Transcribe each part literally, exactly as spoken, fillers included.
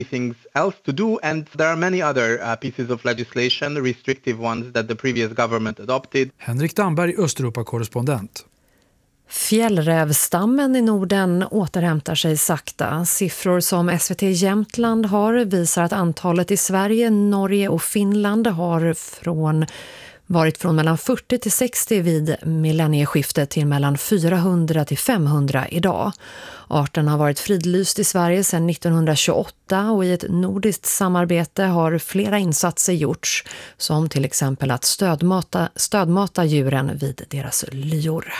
things else to do, and there are many other uh, pieces of legislation, restrictive ones, that the previous government adopted. Henrik Damberg, Östeuropa-korrespondent. Fjällrävstammen i Norden återhämtar sig sakta. Siffror som S V T Jämtland har visar att antalet i Sverige, Norge och Finland har från, varit från mellan fyrtio till sextio vid millennieskiftet till mellan fyrahundra till femhundra idag. Arten har varit fridlyst i Sverige sedan nittonhundratjugoåtta och i ett nordiskt samarbete har flera insatser gjorts, som till exempel att stödmata, stödmata djuren vid deras lyor.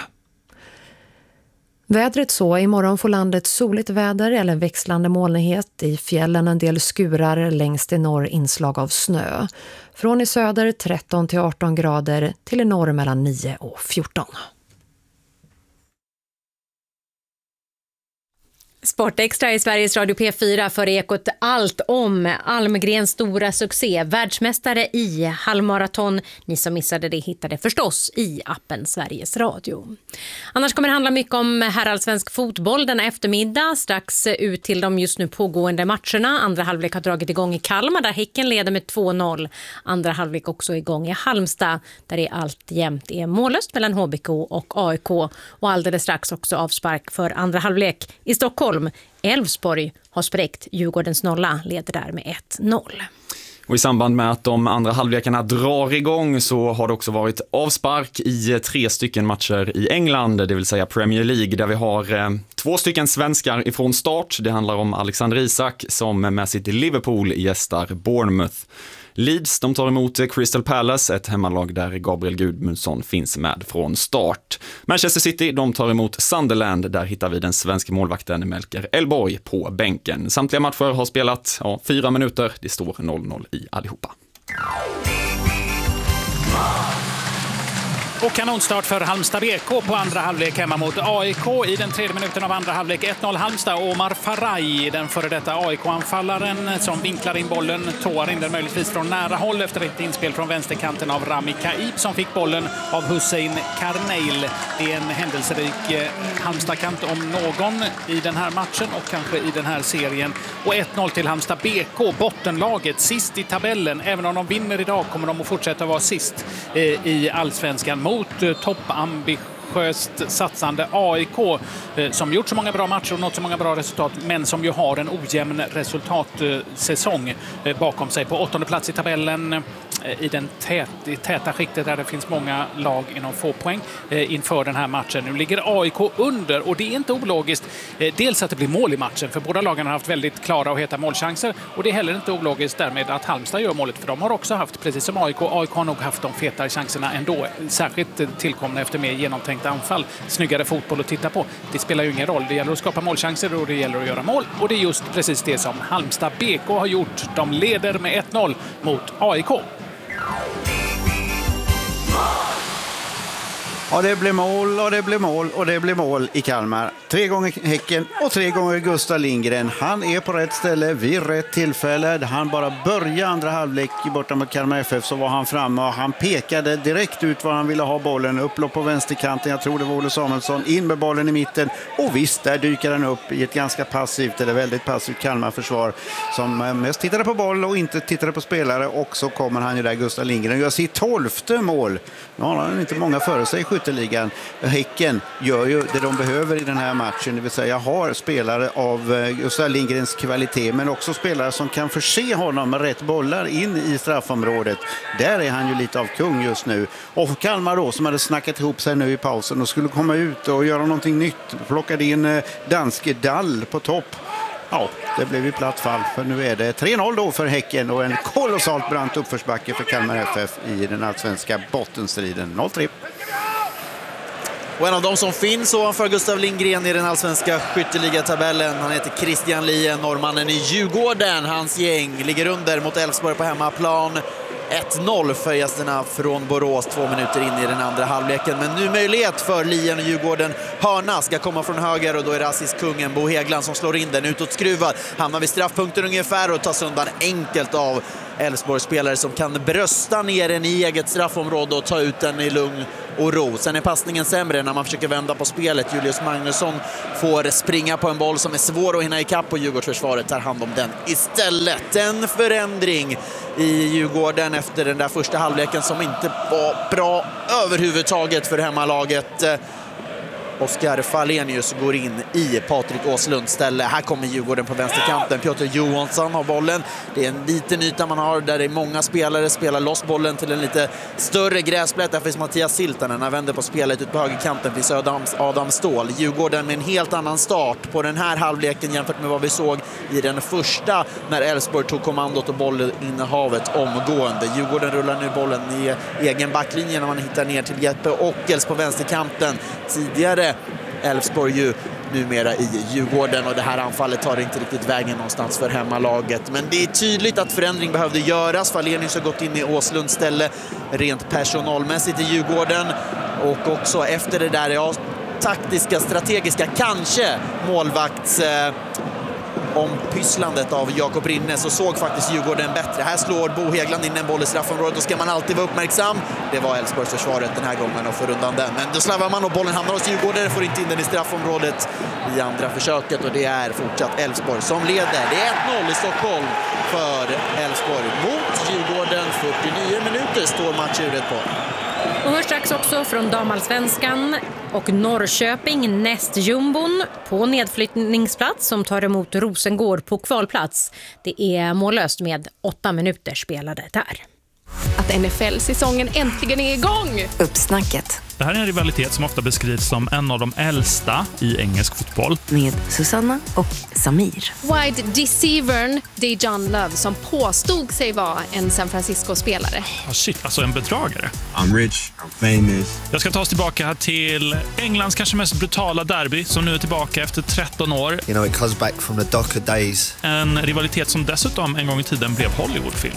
Vädret så, imorgon får landet soligt väder eller växlande molnighet, i fjällen en del skurar, längst i norr inslag av snö. Från i söder tretton till arton grader, till i norr mellan nio och fjorton. Sportextra i Sveriges Radio P fyra för Ekot allt om Almgrens stora succé, världsmästare i halvmaraton. Ni som missade det hittade förstås i appen Sveriges Radio. Annars kommer det handla mycket om herrallsvensk fotboll denna eftermiddag. Strax ut till de just nu pågående matcherna. Andra halvlek har dragit igång i Kalmar där Häcken leder med två noll. Andra halvlek också igång i Halmstad där det allt jämnt är mållöst mellan H B K och A I K. Och alldeles strax också avspark för andra halvlek i Stockholm. Elfsborg har spräckt Djurgårdens nolla, leder där med ett noll. Och i samband med att de andra halvlekarna drar igång så har det också varit avspark i tre stycken matcher i England, det vill säga Premier League, där vi har eh, två stycken svenskar ifrån start. Det handlar om Alexander Isak som med sitt Liverpool gästar Bournemouth. Leeds, de tar emot Crystal Palace, ett hemmalag där Gabriel Gudmundsson finns med från start. Manchester City, de tar emot Sunderland, där hittar vi den svenska målvakten Melker Elborg på bänken. Samtliga matcher har spelat ja, fyra minuter, det står noll noll i allihopa. Och kanonstart för Halmstad B K på andra halvlek hemma mot A I K i den tredje minuten av andra halvlek. ett noll Halmstad. Omar Faraj, den före detta A I K-anfallaren som vinklar in bollen, tåar in den möjligtvis från nära håll efter ett inspel från vänsterkanten av Rami Kaib som fick bollen av Hussein Karneil. Det är en händelserik Halmstad-kant om någon i den här matchen och kanske i den här serien. Och ett noll till Halmstad B K, bottenlaget, sist i tabellen. Även om de vinner idag kommer de att fortsätta vara sist i allsvenskan mot toppambitiöst satsande A I K som gjort så många bra matcher och nått så många bra resultat, men som ju har en ojämn resultatsäsong bakom sig. På åttonde plats i tabellen i den tät, i täta skiktet där det finns många lag inom få poäng inför den här matchen. Nu ligger A I K under och det är inte ologiskt. Dels att det blir mål i matchen, för båda lagen har haft väldigt klara och heta målchanser, och det är heller inte ologiskt därmed att Halmstad gör målet, för de har också haft, precis som A I K, A I K har nog haft de fetare chanserna ändå, särskilt tillkomna efter mer genomtänkta anfall. Snyggare fotboll att titta på. Det spelar ju ingen roll, det gäller att skapa målchanser och det gäller att göra mål, och det är just precis det som Halmstad B K har gjort. De leder med ett noll mot A I K. Ja, det blir mål och det blir mål och det blir mål i Kalmar. Tre gånger Häcken och tre gånger Gustav Lindgren. Han är på rätt ställe vid rätt tillfälle. Han bara började andra halvlek borta mot Kalmar F F, så var han framme och han pekade direkt ut var han ville ha bollen. Upplopp på vänsterkanten, jag tror det var Olle Samuelsson, in med bollen i mitten. Och visst, där dyker han upp i ett ganska passivt, eller väldigt passivt Kalmar-försvar som mest tittade på boll och inte tittade på spelare. Och så kommer han ju där, Gustav Lindgren, och gör sitt tolfte mål. Nu har han inte många före sig, skytteligan. Häcken gör ju det de behöver i den här matchen, det vill säga har spelare av Gustav Lindgrens kvalitet, men också spelare som kan förse honom med rätt bollar in i straffområdet. Där är han ju lite av kung just nu. Och Kalmar då, som hade snackat ihop sig nu i pausen och skulle komma ut och göra någonting nytt, plockade in danske Dall på topp. Ja, det blev ju platt fall, för nu är det tre noll då för Häcken och en kolossalt brant uppförsbacke för Kalmar F F i den allsvenska bottenstriden. noll tre. Och en av dem som finns ovanför Gustav Lindgren i den allsvenska skytteligatabellen, han heter Christian Lien, norrmannen i Djurgården. Hans gäng ligger under mot Elfsborg på hemmaplan. ett noll för gästerna från Borås två minuter in i den andra halvleken. Men nu möjlighet för Lien och Djurgården. Hörna ska komma från höger och då är det assistkungen Bo Hegland som slår in den utåt skruvad. Hamnar vid straffpunkten ungefär och tas undan enkelt av Elfsborgsspelare som kan brösta ner den i eget straffområde och ta ut den i lugn och ro. Sen är passningen sämre när man försöker vända på spelet. Julius Magnusson får springa på en boll som är svår att hinna ikapp och Djurgårdsförsvaret tar hand om den istället. En förändring i Djurgården efter den där första halvleken som inte var bra överhuvudtaget för hemmalaget. Oskar Falenius går in i Patrik Åslunds ställe. Här kommer Djurgården på vänsterkanten. Piotr Johansson har bollen. Det är en liten yta man har där det är många spelare. Spelar loss bollen till en lite större gräsplätt. Där finns Mattias Siltanen. Han vänder på spelet ut på högerkanten. Finns Adam, Adam Ståhl. Djurgården med en helt annan start på den här halvleken jämfört med vad vi såg i den första när Elfsborg tog kommandot och bollinnehavet omgående. Djurgården rullar nu bollen i egen backlinje när man hittar ner till Jeppe Ockels på vänsterkanten. Tidigare Elfsborg ju numera i Djurgården och det här anfallet tar inte riktigt vägen någonstans för hemmalaget. Men det är tydligt att förändring behövde göras. Falenius har gått in i Åslunds ställe rent personalmässigt i Djurgården och också efter det där ja, taktiska, strategiska, kanske målvakts eh, ompysslandet av Jakob Rinne så såg faktiskt Djurgården bättre. Här slår Bo Hägglund in en boll i straffområdet. Då ska man alltid vara uppmärksam. Det var Elfsborgs försvaret den här gången och får undan den. Men då slarvar man och bollen hamnar hos Djurgården. Får inte in den i straffområdet i andra försöket och det är fortsatt Elfsborg som leder. Det är ett noll i Stockholm för Elfsborg mot Djurgården. fyrtionio minuter står matchuret på. Och hörs strax också från damallsvenskan och Norrköping näst jumbon på nedflyttningsplats som tar emot Rosengård på kvalplats. Det är mållöst med åtta minuter spelade där. Att N F L-säsongen äntligen är igång! Uppsnacket. Det här är en rivalitet som ofta beskrivs som en av de äldsta i engelsk fotboll. Med Susanna och Samir. Wide Deceivern, det är John Love som påstod sig vara en San Francisco-spelare. Oh, shit, alltså en bedragare. I'm rich, I'm famous. Jag ska ta oss tillbaka till Englands kanske mest brutala derby som nu är tillbaka efter tretton år. You know, it comes back from the darker days. En rivalitet som dessutom en gång i tiden blev Hollywoodfilm.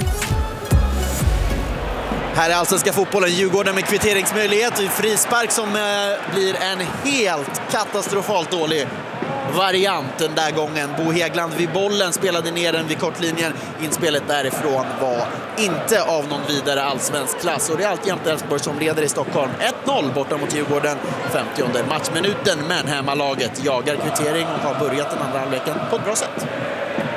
Här är allsvenska fotbollen, Djurgården med kvitteringsmöjlighet. Frispark som eh, blir en helt katastrofalt dålig variant den där gången. Bo Hägglund vid bollen spelade ner den vid kortlinjen. Inspelet därifrån var inte av någon vidare allsvensk klass. Och det är alltjämt Elfsborg som leder i Stockholm. ett noll borta mot Djurgården, femtionde matchminuten. Men hemmalaget jagar kvittering och har börjat den andra halvleken på ett bra sätt.